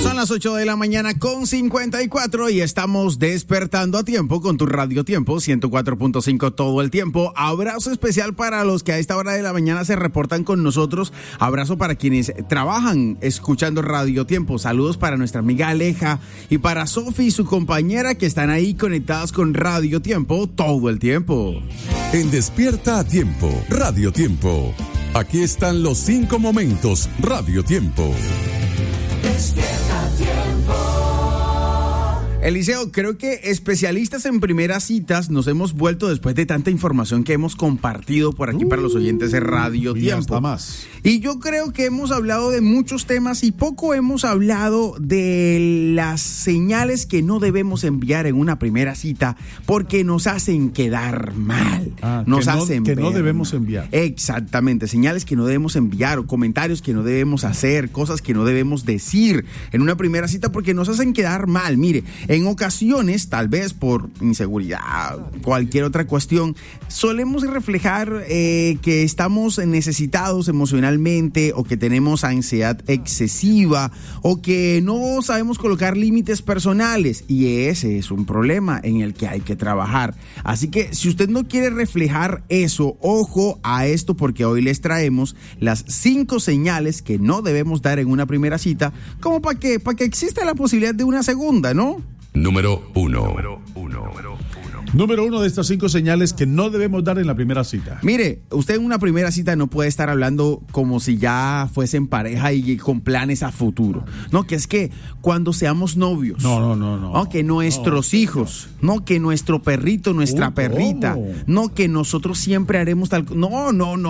Son las 8 de la mañana con 54 y estamos despertando a tiempo con tu Radio Tiempo 104.5 todo el tiempo. Abrazo especial para los que a esta hora de la mañana se reportan con nosotros. Abrazo para quienes trabajan escuchando Radio Tiempo. Saludos para nuestra amiga Aleja y para Sofi y su compañera que están ahí conectadas con Radio Tiempo todo el tiempo. En Despierta a Tiempo, Radio Tiempo. Aquí están los 5 momentos Radio Tiempo. Despierta Tiempo. Eliseo, creo que especialistas en primeras citas nos hemos vuelto después de tanta información que hemos compartido por aquí para los oyentes de Radio Tiempo. Hasta más. Y yo creo que hemos hablado de muchos temas y poco hemos hablado de las señales que no debemos enviar en una primera cita porque nos hacen quedar mal. Nos hacen que no ver debemos mal. enviar. Exactamente, señales que no debemos enviar o comentarios que no debemos hacer, cosas que no debemos decir en una primera cita porque nos hacen quedar mal. Mire, en ocasiones, tal vez por inseguridad, cualquier otra cuestión, solemos reflejar que estamos necesitados emocionalmente o que tenemos ansiedad excesiva o que no sabemos colocar límites personales y ese es un problema en el que hay que trabajar. Así que si usted no quiere reflejar eso, ojo a esto porque hoy les traemos las 5 señales que no debemos dar en una primera cita como para que exista la posibilidad de una segunda, ¿no? Número 1. Número 1 de estas 5 señales que no debemos dar en la primera cita. Mire, usted en una primera cita no puede estar hablando como si ya fuesen pareja y con planes a futuro. No, que es que cuando seamos novios. No, que nuestros hijos. No, que nuestro perrito, nuestra perrita. No, que nosotros siempre haremos tal. No,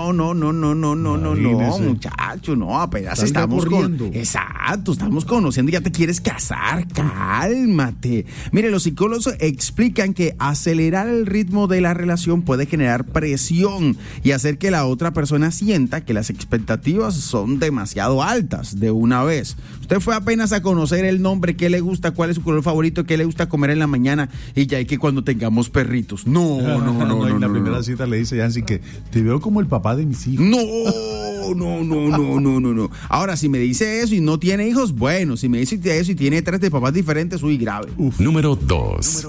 muchacho, no, apenas Salga estamos corriendo. Exacto, estamos conociendo, ya te quieres casar, cálmate. Mire, los psicólogos explican que acelerar el ritmo de la relación puede generar presión y hacer que la otra persona sienta que las expectativas son demasiado altas de una vez. Usted fue apenas a conocer el nombre, qué le gusta, cuál es su color favorito, qué le gusta comer en la mañana y ya hay que cuando tengamos perritos. No. En la primera cita le dice Yancy que te veo como el papá de mis hijos. No. Ahora, si me dice eso y no tiene hijos, bueno, si me dice eso y tiene 3 de papás diferentes, uy, grave. Número 2.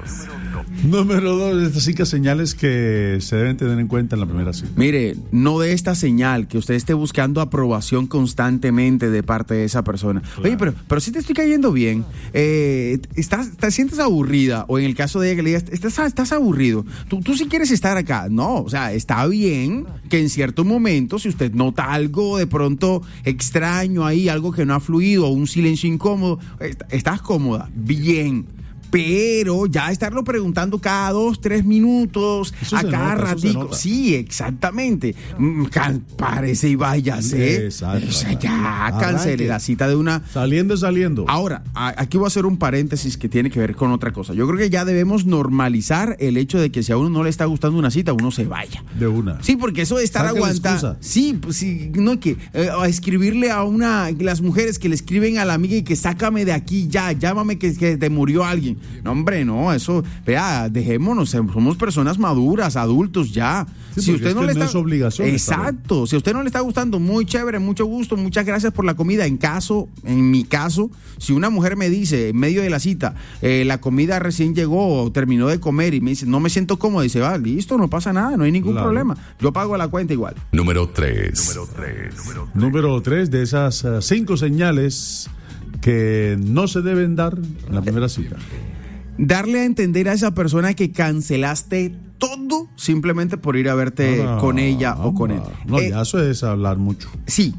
Número 2 de estas 5 señales que se deben tener en cuenta en la primera cita. Mire, no de esta señal que usted esté buscando aprobación constantemente de parte de esa persona. Oye, pero si te estoy cayendo bien, te sientes aburrida, o en el caso de ella que le digas, estás aburrido, tú sí quieres estar acá. No, o sea, está bien que en cierto momento, si usted nota algo de pronto extraño ahí, algo que no ha fluido, o un silencio incómodo, estás cómoda, bien. Pero ya estarlo preguntando cada 2-3 minutos, a cada ratico. Sí, exactamente. Parece y váyase. Exacto. O sea, ya cancele la cita de una. Saliendo. Ahora, aquí voy a hacer un paréntesis que tiene que ver con otra cosa. Yo creo que ya debemos normalizar el hecho de que si a uno no le está gustando una cita, uno se vaya. De una. Sí, porque eso de estar aguantando. Sí, pues sí, no que a escribirle a las mujeres que le escriben a la amiga y que sácame de aquí ya, llámame que te murió alguien. No, hombre, no, eso, vea, dejémonos, somos personas maduras, adultos ya. Sí, si usted no le está, no es obligación. Exacto, si a usted no le está gustando, muy chévere, mucho gusto, muchas gracias por la comida. En mi caso, si una mujer me dice en medio de la cita, la comida recién llegó o terminó de comer y me dice, no me siento cómodo, dice, va, listo, no pasa nada, no hay ningún problema. Yo pago la cuenta igual. Número 3. Número 3 de esas 5 señales que no se deben dar en la primera cita. Darle a entender a esa persona que cancelaste todo simplemente por ir a verte con ella o con él. No, ya eso es hablar mucho. Sí,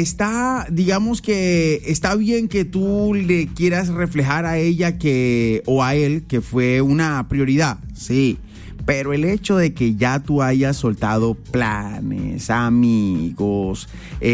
digamos que está bien que tú le quieras reflejar a ella o a él que fue una prioridad, sí. Pero el hecho de que ya tú hayas soltado planes, amigos,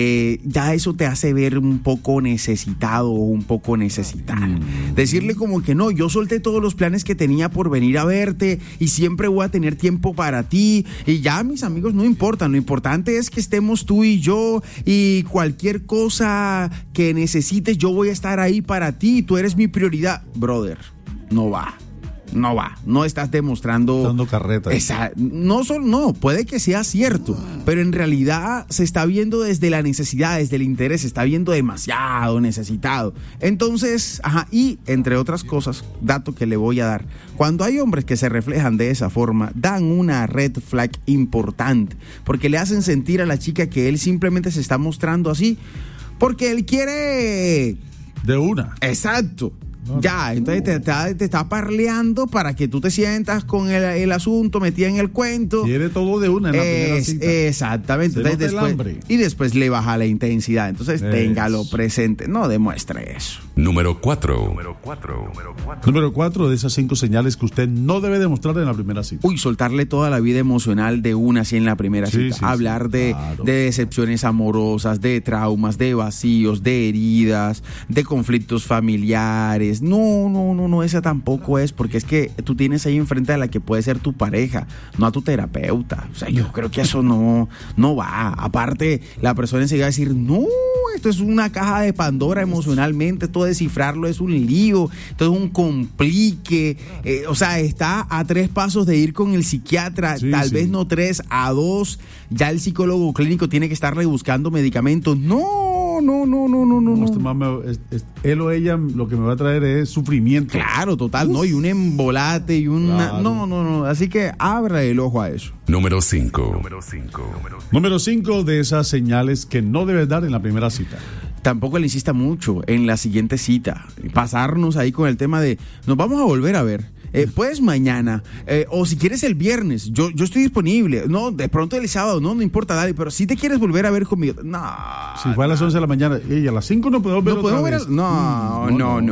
ya eso te hace ver un poco necesitado o un poco necesitada. Decirle como que no, yo solté todos los planes que tenía por venir a verte y siempre voy a tener tiempo para ti y ya mis amigos no importan, lo importante es que estemos tú y yo y cualquier cosa que necesites yo voy a estar ahí para ti, tú eres mi prioridad. Brother, no va. no va, no estás demostrando... Dando carreta. No, puede que sea cierto, pero en realidad se está viendo desde la necesidad, desde el interés, se está viendo demasiado necesitado. Entonces, y entre otras cosas, dato que le voy a dar, cuando hay hombres que se reflejan de esa forma, dan una red flag importante, porque le hacen sentir a la chica que él simplemente se está mostrando así, porque él quiere... De una. Exacto. Entonces te está parleando para que tú te sientas con el asunto, metida en el cuento. Quiere todo de una en la primera cita. Exactamente. Entonces, después le baja la intensidad. Entonces, téngalo presente. No demuestre eso. Número 4. Número 4 de esas 5 señales que usted no debe demostrar en la primera cita. Soltarle toda la vida emocional de una así en la primera cita. Hablar de decepciones amorosas, de traumas, de vacíos, de heridas, de conflictos familiares. No, esa tampoco es, porque es que tú tienes ahí enfrente a la que puede ser tu pareja, no a tu terapeuta. O sea, yo creo que eso no va. Aparte, la persona enseguida va a decir, no, esto es una caja de Pandora emocionalmente, todo descifrarlo es un lío, todo es un complique. O sea, está a 3 pasos de ir con el psiquiatra, tal vez no 3, a 2, ya el psicólogo clínico tiene que estarle buscando medicamentos. No. Él o ella lo que me va a traer es sufrimiento. Claro, total, ¿no? Y un embolate y una... Claro. No. Así que abra el ojo a eso. Número 5. Número 5 de esas señales que no debes dar en la primera cita. Tampoco le insista mucho en la siguiente cita. Pasarnos ahí con el tema de nos vamos a volver a ver. Puedes mañana, o si quieres el viernes, yo estoy disponible. No, de pronto el sábado, no importa, dale, pero si te quieres volver a ver conmigo, no. Si fue a las 11 de la mañana, y a las 5 no podemos ver otra vez. No.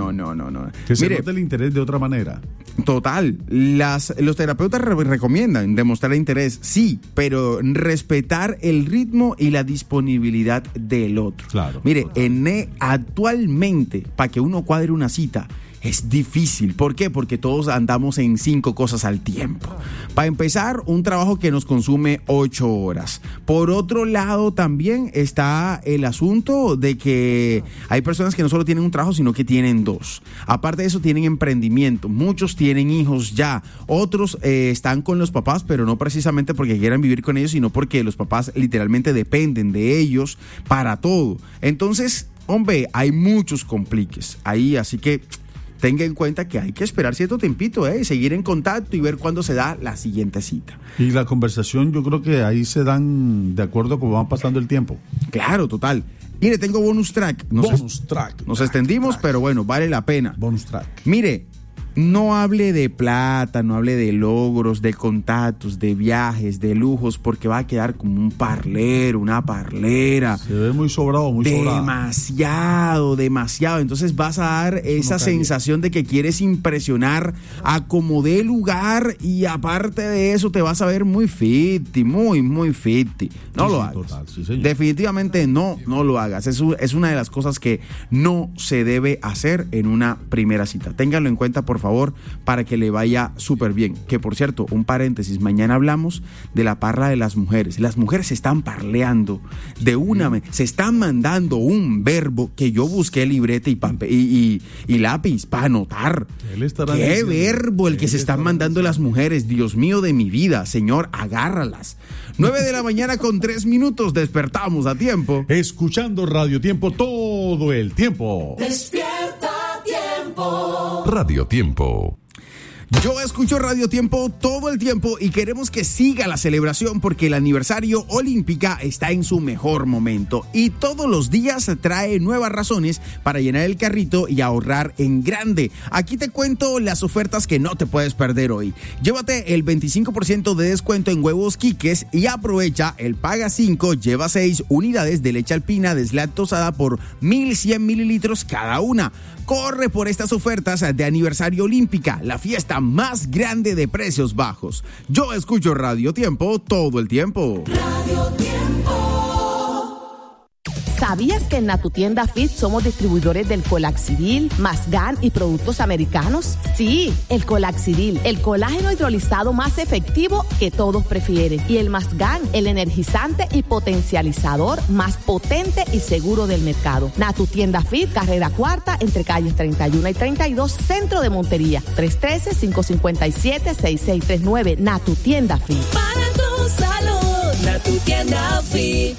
Que se note el interés de otra manera. Total, los terapeutas recomiendan demostrar interés, sí, pero respetar el ritmo y la disponibilidad del otro. Claro. Mire, actualmente, para que uno cuadre una cita, es difícil. ¿Por qué? Porque todos andamos en 5 cosas al tiempo. Para empezar, un trabajo que nos consume 8 horas. Por otro lado, también está el asunto de que hay personas que no solo tienen un trabajo, sino que tienen 2. Aparte de eso, tienen emprendimiento. Muchos tienen hijos ya. Otros están con los papás, pero no precisamente porque quieran vivir con ellos, sino porque los papás literalmente dependen de ellos para todo. Entonces, hombre, hay muchos compliques ahí, así que tenga en cuenta que hay que esperar cierto tiempito, seguir en contacto y ver cuándo se da la siguiente cita. Y la conversación, yo creo que ahí se dan de acuerdo como van pasando el tiempo. Claro, total. Mire, tengo bonus track. Nos extendimos, pero bueno, vale la pena. Bonus track. Mire, no hable de plata, no hable de logros, de contactos, de viajes, de lujos, porque va a quedar como un parlero, una parlera. Se ve muy sobrado, muy sobrado. Demasiado. Entonces vas a dar esa sensación de que quieres impresionar a como dé lugar, y aparte de eso te vas a ver muy ficti, muy ficti. No lo hagas. Total, sí, señor. Definitivamente no lo hagas. Es una de las cosas que no se debe hacer en una primera cita. Ténganlo en cuenta, por favor, para que le vaya súper bien. Que por cierto, un paréntesis, mañana hablamos de la parla de las mujeres. Las mujeres se están parleando de se están mandando un verbo que yo busqué libreta y lápiz para anotar. ¿Qué verbo el que se están mandando las mujeres? Dios mío de mi vida, Señor, agárralas. 9 de la mañana con 3 minutos, despertamos a tiempo. Escuchando Radio Tiempo todo el tiempo. Despierta Tiempo. Radio Tiempo. Yo escucho Radio Tiempo todo el tiempo y queremos que siga la celebración porque el aniversario Olímpica está en su mejor momento y todos los días trae nuevas razones para llenar el carrito y ahorrar en grande. Aquí te cuento las ofertas que no te puedes perder hoy. Llévate el 25% de descuento en huevos Quiques y aprovecha el paga 5, lleva 6 unidades de leche alpina deslactosada por 1,100 mililitros cada una. Corre por estas ofertas de aniversario Olímpica, la fiesta más grande de precios bajos. Yo escucho Radio Tiempo todo el tiempo. Radio Tiempo. ¿Sabías que en Natutienda Fit somos distribuidores del Colaxidil, Masgan y productos americanos? Sí, el Colaxidil, el colágeno hidrolizado más efectivo que todos prefieren. Y el Masgan, el energizante y potencializador más potente y seguro del mercado. Natutienda Fit, carrera cuarta, entre calles 31 y 32, centro de Montería. 313-557-6639. Natutienda Fit. Para tu salud, Natutienda Fit.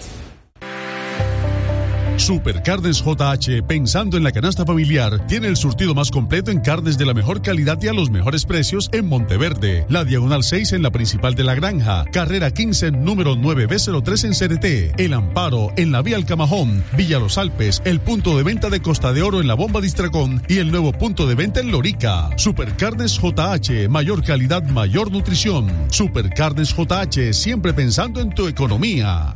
Supercarnes JH, pensando en la canasta familiar, tiene el surtido más completo en carnes de la mejor calidad y a los mejores precios en Monteverde, la Diagonal 6 en la Principal de la Granja, Carrera 15, número 9B03 en CRT, El Amparo en la Vía El Camajón, Villa Los Alpes, el punto de venta de Costa de Oro en la Bomba de Istracón y el nuevo punto de venta en Lorica. Supercarnes JH, mayor calidad, mayor nutrición. Supercarnes JH, siempre pensando en tu economía.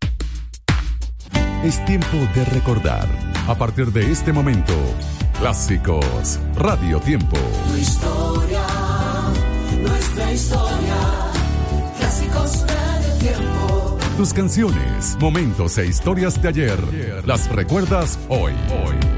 Es tiempo de recordar. A partir de este momento, Clásicos Radio Tiempo. Tu historia, nuestra historia. Clásicos Radio Tiempo. Tus canciones, momentos e historias de ayer. Las recuerdas hoy.